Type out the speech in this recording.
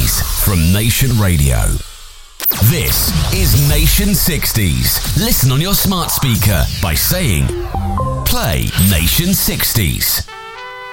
60s from Nation Radio. This is Nation 60s. Listen on your smart speaker by saying, play Nation 60s.